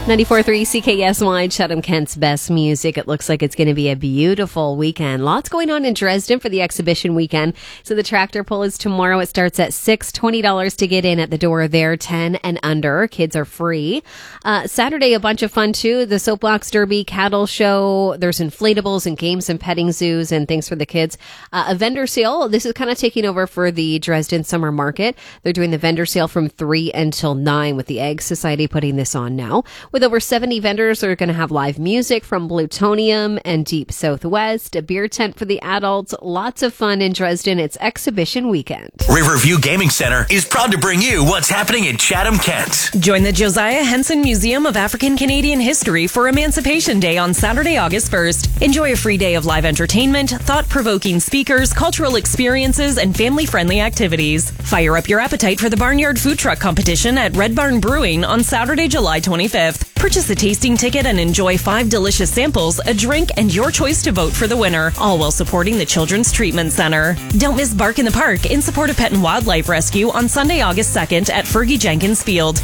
94.3 CKSY, Chatham-Kent's best music. It looks like it's going to be a beautiful weekend. Lots going on in Dresden for the exhibition weekend. So the tractor pull is tomorrow. It starts at $6, $20 to get in at the door there, 10 and under. Kids are free. Saturday, a bunch of fun too. The Soapbox Derby, cattle show. There's inflatables and games and petting zoos and things for the kids. A vendor sale. This is kind of taking over for the Dresden Summer Market. They're doing the vendor sale from 3 until 9 with the Egg Society putting this on now. With over 70 vendors, they're going to have live music from Plutonium and Deep Southwest, a beer tent for the adults, lots of fun in Dresden. It's exhibition weekend. Riverview Gaming Center is proud to bring you what's happening in Chatham-Kent. Join the Josiah Henson Museum of African Canadian History for Emancipation Day on Saturday, August 1st. Enjoy a free day of live entertainment, thought-provoking speakers, cultural experiences, and family-friendly activities. Fire up your appetite for the Barnyard Food Truck Competition at Red Barn Brewing on Saturday, July 25th. Purchase a tasting ticket and enjoy 5 delicious samples, a drink, and your choice to vote for the winner, all while supporting the Children's Treatment Center. Don't miss Bark in the Park in support of Pet and Wildlife Rescue on Sunday, August 2nd at Fergie Jenkins Field.